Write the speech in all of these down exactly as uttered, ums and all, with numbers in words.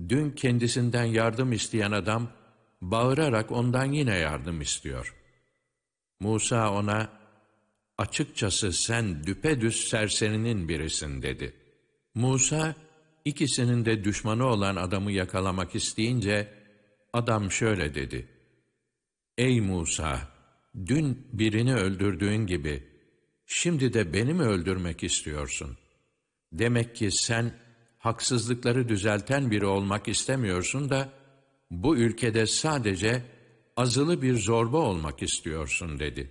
dün kendisinden yardım isteyen adam, bağırarak ondan yine yardım istiyor. Musa ona, açıkçası sen düpedüz serserinin birisin dedi. Musa, ikisinin de düşmanı olan adamı yakalamak isteyince, adam şöyle dedi: Ey Musa! Dün birini öldürdüğün gibi, şimdi de beni mi öldürmek istiyorsun? Demek ki sen, haksızlıkları düzelten biri olmak istemiyorsun da, bu ülkede sadece azılı bir zorba olmak istiyorsun dedi.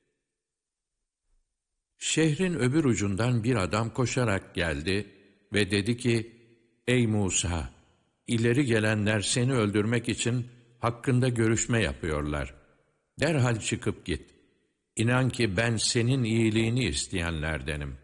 Şehrin öbür ucundan bir adam koşarak geldi ve dedi ki, Ey Musa! İleri gelenler seni öldürmek için hakkında görüşme yapıyorlar. Derhal çıkıp git. İnan ki ben senin iyiliğini isteyenlerdenim.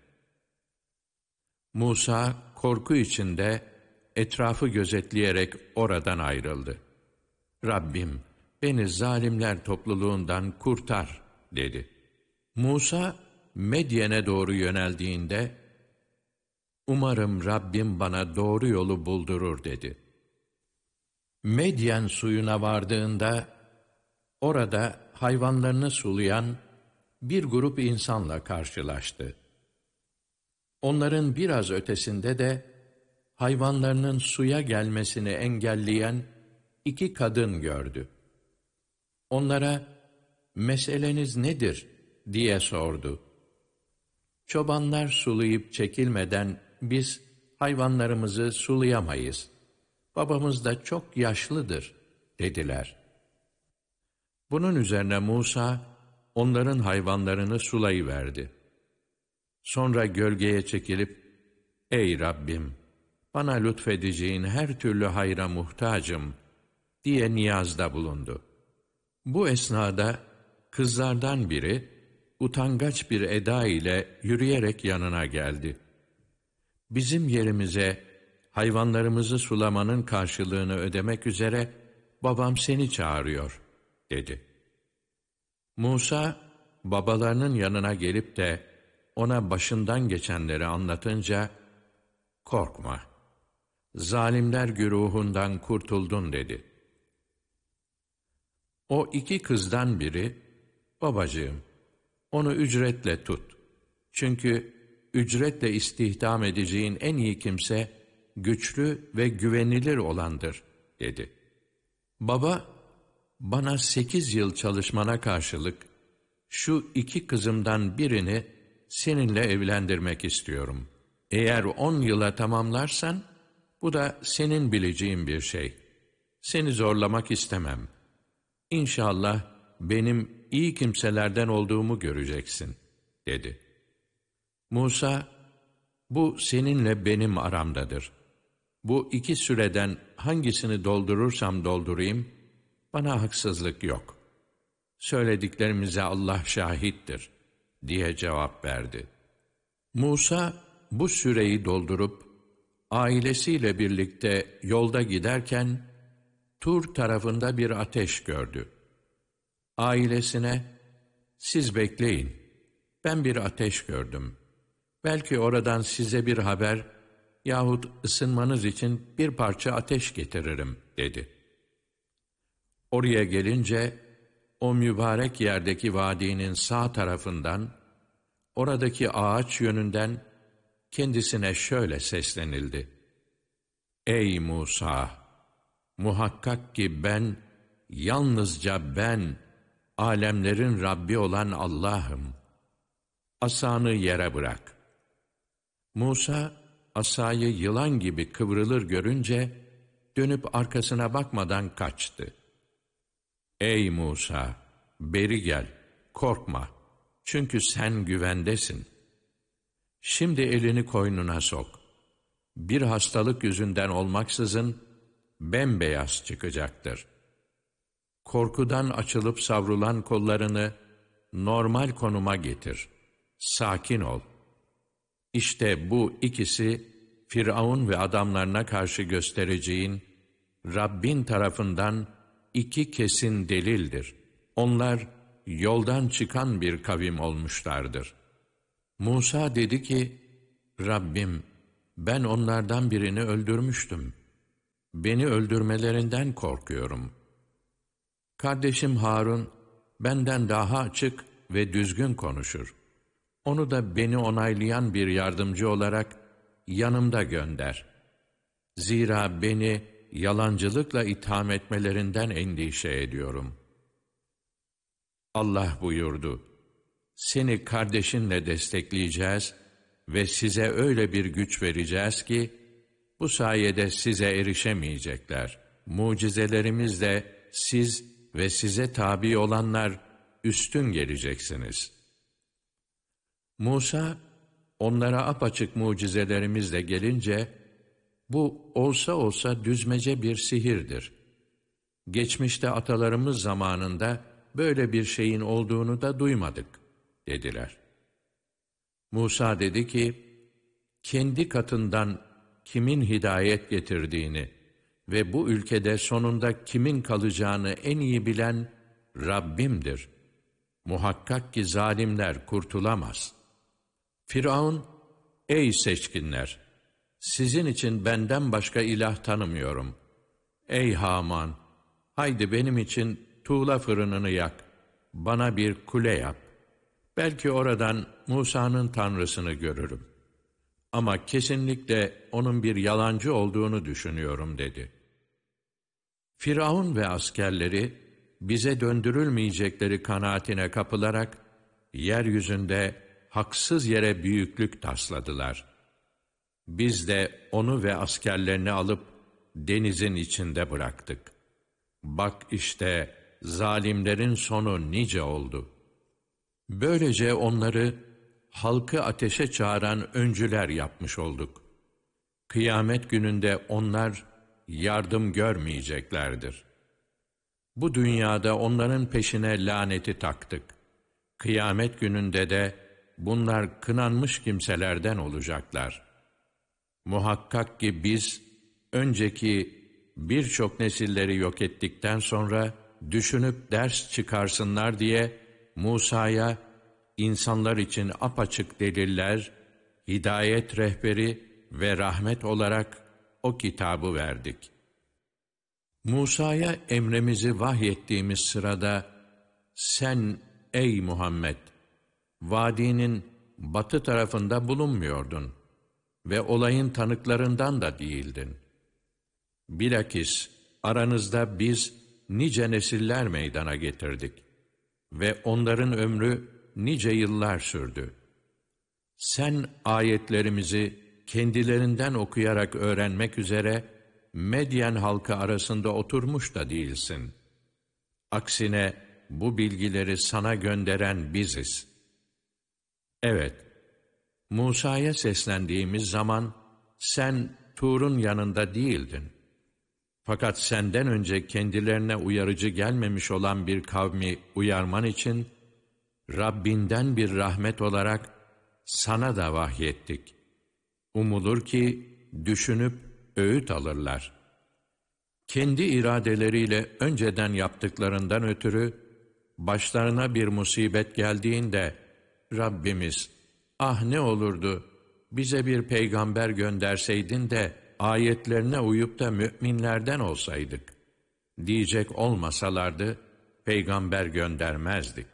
Musa korku içinde etrafı gözetleyerek oradan ayrıldı. Rabbim, beni zalimler topluluğundan kurtar dedi. Musa Medyen'e doğru yöneldiğinde, umarım Rabbim bana doğru yolu buldurur dedi. Medyen suyuna vardığında, orada hayvanlarını sulayan bir grup insanla karşılaştı. Onların biraz ötesinde de, hayvanlarının suya gelmesini engelleyen iki kadın gördü. Onlara, meseleniz nedir diye sordu. Çobanlar sulayıp çekilmeden biz hayvanlarımızı sulayamayız. Babamız da çok yaşlıdır dediler. Bunun üzerine Musa onların hayvanlarını sulayıverdi. Sonra gölgeye çekilip, Ey Rabbim! Bana lütfedeceğin her türlü hayra muhtacım diye niyazda bulundu. Bu esnada kızlardan biri utangaç bir eda ile yürüyerek yanına geldi. Bizim yerimize hayvanlarımızı sulamanın karşılığını ödemek üzere babam seni çağırıyor dedi. Musa babalarının yanına gelip de ona başından geçenleri anlatınca, korkma, zalimler güruhundan kurtuldun dedi. O iki kızdan biri, babacığım, onu ücretle tut. Çünkü ücretle istihdam edeceğin en iyi kimse, güçlü ve güvenilir olandır, dedi. Baba, bana sekiz yıl çalışmana karşılık, şu iki kızımdan birini seninle evlendirmek istiyorum. Eğer on yıla tamamlarsan, bu da senin bileceğin bir şey. Seni zorlamak istemem. İnşallah benim iyi kimselerden olduğumu göreceksin, dedi. Musa, bu seninle benim aramdadır. Bu iki süreden hangisini doldurursam doldurayım, bana haksızlık yok. Söylediklerimize Allah şahittir, diye cevap verdi. Musa, bu süreyi doldurup, ailesiyle birlikte yolda giderken, Tur tarafında bir ateş gördü. Ailesine, siz bekleyin, ben bir ateş gördüm. Belki oradan size bir haber yahut ısınmanız için bir parça ateş getiririm, dedi. Oraya gelince, o mübarek yerdeki vadinin sağ tarafından, oradaki ağaç yönünden kendisine şöyle seslenildi. Ey Musa! Muhakkak ki ben, yalnızca ben, alemlerin Rabbi olan Allah'ım. Asanı yere bırak. Musa, asayı yılan gibi kıvrılır görünce, dönüp arkasına bakmadan kaçtı. Ey Musa! Beri gel, korkma. Çünkü sen güvendesin. Şimdi elini koynuna sok. Bir hastalık yüzünden olmaksızın, bembeyaz çıkacaktır. Korkudan açılıp savrulan kollarını normal konuma getir. Sakin ol. İşte bu ikisi Firavun ve adamlarına karşı göstereceğin Rabbin tarafından iki kesin delildir. Onlar yoldan çıkan bir kavim olmuşlardır. Musa dedi ki, Rabbim, ben onlardan birini öldürmüştüm. beni öldürmelerinden korkuyorum. Kardeşim Harun, benden daha açık ve düzgün konuşur. Onu da beni onaylayan bir yardımcı olarak yanımda gönder. Zira beni yalancılıkla itham etmelerinden endişe ediyorum. Allah buyurdu, seni kardeşinle destekleyeceğiz ve size öyle bir güç vereceğiz ki, bu sayede size erişemeyecekler. Mucizelerimizle siz ve size tabi olanlar üstün geleceksiniz. Musa, onlara apaçık mucizelerimizle gelince, bu olsa olsa düzmece bir sihirdir. Geçmişte atalarımız zamanında böyle bir şeyin olduğunu da duymadık, dediler. Musa dedi ki, kendi katından kimin hidayet getirdiğini ve bu ülkede sonunda kimin kalacağını en iyi bilen Rabbimdir. Muhakkak ki zalimler kurtulamaz. Firavun, ey seçkinler! Sizin için benden başka ilah tanımıyorum. Ey Haman! Haydi benim için tuğla fırınını yak, bana bir kule yap. Belki oradan Musa'nın tanrısını görürüm. Ama kesinlikle onun bir yalancı olduğunu düşünüyorum, dedi. Firavun ve askerleri, bize döndürülmeyecekleri kanaatine kapılarak, yeryüzünde haksız yere büyüklük tasladılar. Biz de onu ve askerlerini alıp denizin içinde bıraktık. Bak işte zalimlerin sonu nice oldu. Böylece onları halkı ateşe çağıran öncüler yapmış olduk. Kıyamet gününde onlar yardım görmeyeceklerdir. Bu dünyada onların peşine laneti taktık. Kıyamet gününde de bunlar kınanmış kimselerden olacaklar. Muhakkak ki biz önceki birçok nesilleri yok ettikten sonra düşünüp ders çıkarsınlar diye Musa'ya insanlar için apaçık deliller, hidayet rehberi ve rahmet olarak o kitabı verdik. Musa'ya emrimizi vahyettiğimiz sırada sen ey Muhammed vadinin batı tarafında bulunmuyordun ve olayın tanıklarından da değildin. Bilakis aranızda biz nice nesiller meydana getirdik ve onların ömrü nice yıllar sürdü. Sen ayetlerimizi kendilerinden okuyarak öğrenmek üzere Medyen halkı arasında oturmuş da değilsin. Aksine bu bilgileri sana gönderen biziz. Evet, Musa'ya seslendiğimiz zaman sen Tur'un yanında değildin. Fakat senden önce kendilerine uyarıcı gelmemiş olan bir kavmi uyarman için Rabbinden bir rahmet olarak sana da vahyettik. Umulur ki düşünüp öğüt alırlar. Kendi iradeleriyle önceden yaptıklarından ötürü başlarına bir musibet geldiğinde Rabbimiz, ah ne olurdu bize bir peygamber gönderseydin de ayetlerine uyup da müminlerden olsaydık diyecek olmasalardı peygamber göndermezdik.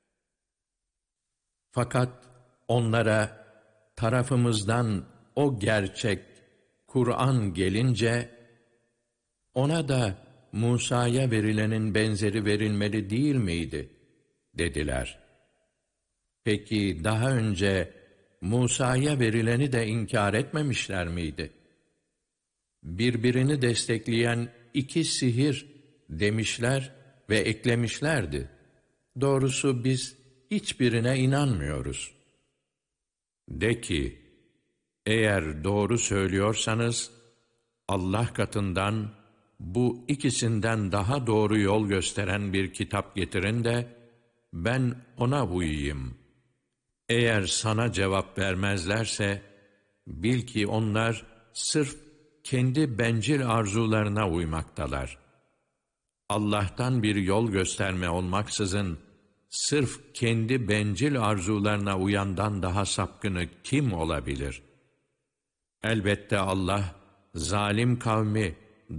Fakat onlara tarafımızdan o gerçek Kur'an gelince ona da Musa'ya verilenin benzeri verilmeli değil miydi dediler. Peki daha önce Musa'ya verileni de inkar etmemişler miydi? Birbirini destekleyen iki sihir demişler ve eklemişlerdi. Doğrusu biz hiçbirine inanmıyoruz. De ki, eğer doğru söylüyorsanız, Allah katından bu ikisinden daha doğru yol gösteren bir kitap getirin de, ben ona uyayım. Eğer sana cevap vermezlerse, bil ki onlar sırf kendi bencil arzularına uymaktalar. Allah'tan bir yol gösterme olmaksızın, sırf kendi bencil arzularına uyandan daha sapkını kim olabilir? Elbette Allah, zalim kavmi